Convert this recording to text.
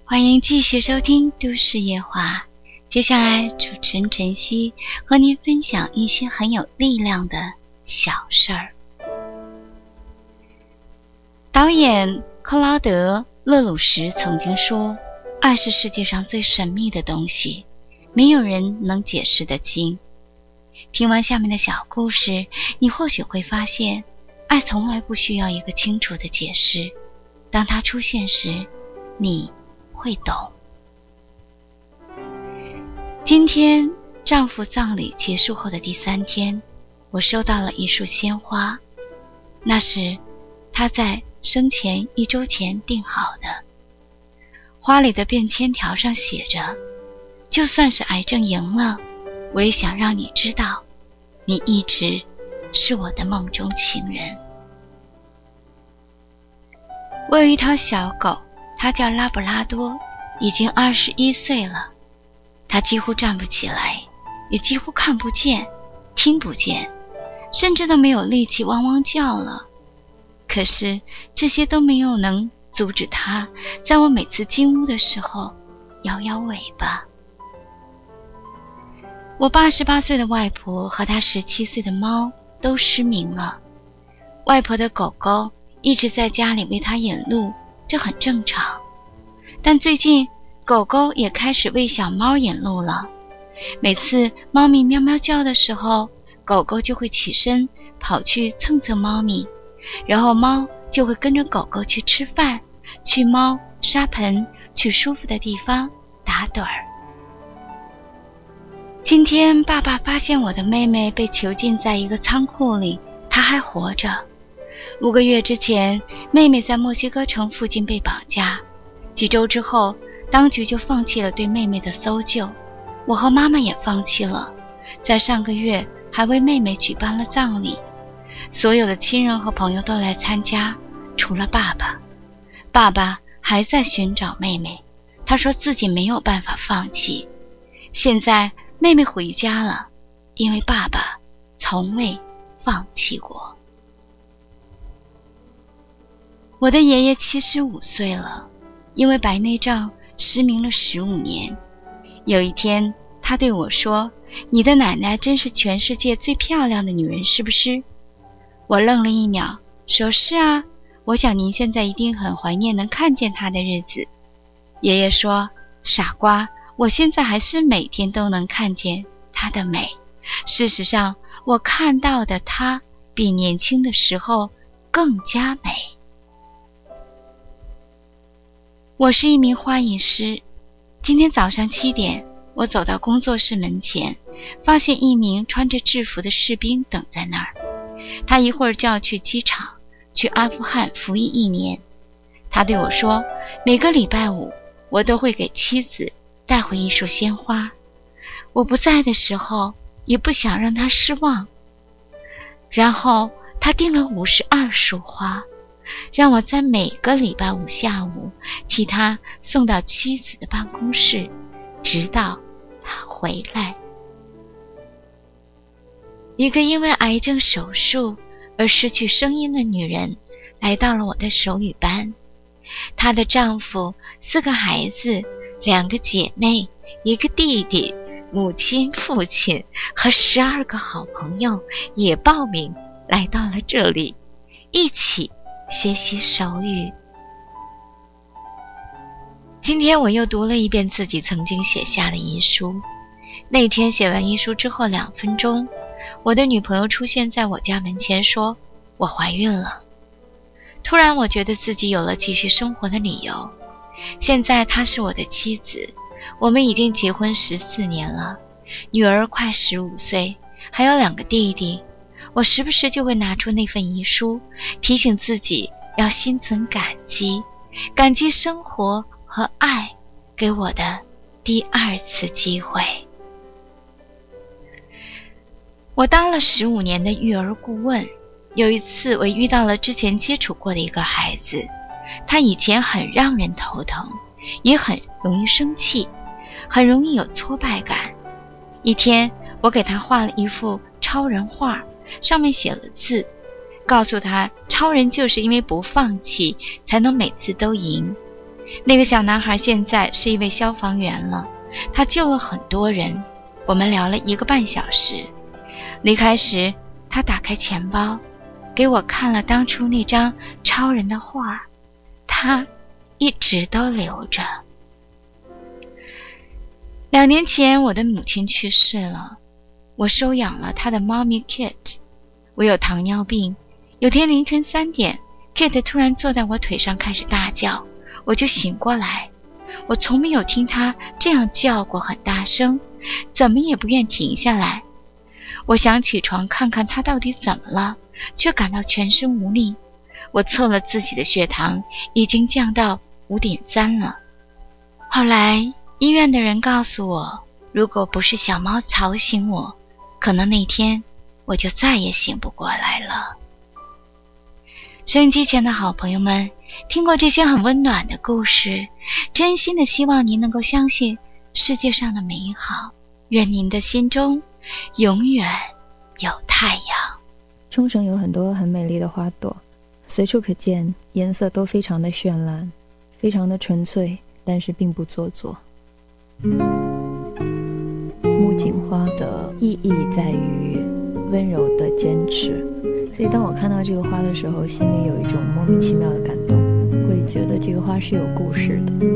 欢迎继续收听都市夜话。接下来主持人晨曦和您分享一些很有力量的小事儿。导演克劳德·勒鲁什曾经说，爱是世界上最神秘的东西，没有人能解释得清。听完下面的小故事，你或许会发现，爱从来不需要一个清楚的解释，当它出现时，你会懂。今天丈夫葬礼结束后的第3天，我收到了一束鲜花，那是他在生前1周前订好的。花里的便签条上写着，就算是癌症赢了，我也想让你知道，你一直是我的梦中情人。我有一条小狗，它叫拉布拉多，已经21岁了。它几乎站不起来，也几乎看不见、听不见，甚至都没有力气汪汪叫了。可是这些都没有能阻止它在我每次进屋的时候摇摇尾巴。我88岁的外婆和她17岁的猫都失明了。外婆的狗狗一直在家里为她引路，这很正常。但最近狗狗也开始为小猫引路了。每次猫咪喵喵叫的时候，狗狗就会起身跑去蹭蹭猫咪，然后猫就会跟着狗狗去吃饭，去猫沙盆，去舒服的地方打盹儿。今天爸爸发现我的妹妹被囚禁在一个仓库里，她还活着。5个月之前，妹妹在墨西哥城附近被绑架，几周之后，当局就放弃了对妹妹的搜救，我和妈妈也放弃了。在上个月还为妹妹举办了葬礼，所有的亲人和朋友都来参加，除了爸爸。爸爸还在寻找妹妹，他说自己没有办法放弃。现在妹妹回家了，因为爸爸从未放弃过。我的爷爷75岁了，因为白内障失明了15年。有一天他对我说，你的奶奶真是全世界最漂亮的女人，是不是？我愣了1秒，说是啊，我想您现在一定很怀念能看见她的日子。爷爷说，傻瓜，我现在还是每天都能看见她的美。事实上，我看到的她比年轻的时候更加美。我是一名花艺师。今天早上7点，我走到工作室门前，发现一名穿着制服的士兵等在那儿。他一会儿就要去机场，去阿富汗服役1年。他对我说，每个礼拜5，我都会给妻子带回一束鲜花。我不在的时候，也不想让他失望。然后他订了52束花，让我在每个礼拜5下午替他送到妻子的办公室，直到他回来。一个因为癌症手术而失去声音的女人来到了我的手语班。她的丈夫、4个孩子、2个姐妹、1个弟弟、母亲、父亲和12个好朋友也报名来到了这里，一起学习手语。今天我又读了一遍自己曾经写下的遗书。那天写完遗书之后2分钟，我的女朋友出现在我家门前，说我怀孕了。突然我觉得自己有了继续生活的理由。现在她是我的妻子，我们已经结婚14年了，女儿快15岁，还有2个弟弟。我时不时就会拿出那份遗书，提醒自己要心存感激，感激生活和爱给我的第2次机会。我当了15年的育儿顾问，有一次我遇到了之前接触过的一个孩子，他以前很让人头疼，也很容易生气，很容易有挫败感。一天我给他画了一幅超人画，上面写了字，告诉他超人就是因为不放弃才能每次都赢。 那个小男孩现在是一位消防员了，他救了很多人。我们聊了1个半小时。离开时，他打开钱包，给我看了当初那张超人的画，他一直都留着。2年前，我的母亲去世了，我收养了她的猫咪 Kit。我有糖尿病，有天凌晨3点 ，Kit 突然坐在我腿上开始大叫，我就醒过来。我从没有听他这样叫过，很大声，怎么也不愿停下来。我想起床看看他到底怎么了，却感到全身无力。我测了自己的血糖，已经降到5.3了。后来医院的人告诉我，如果不是小猫吵醒我，可能那天我就再也醒不过来了。收音机前的好朋友们，听过这些很温暖的故事，真心的希望您能够相信世界上的美好，愿您的心中永远有太阳。 冲绳有很多很美丽的花朵，随处可见，颜色都非常的绚烂，非常的纯粹，但是并不做作。木槿花的意义在于温柔的坚持，所以当我看到这个花的时候，心里有一种莫名其妙的感动，会觉得这个花是有故事的。